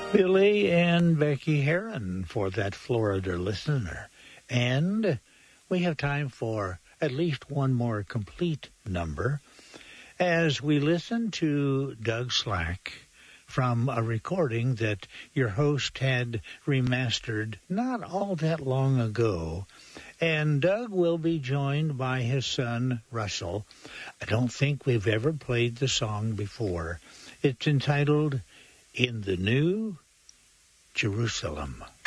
Billy and Becky Heron for that Florida listener. And we have time for at least one more complete number as we listen to Doug Slack from a recording that your host had remastered not all that long ago. And Doug will be joined by his son, Russell. I don't think we've ever played the song before. It's entitled In the New Jerusalem.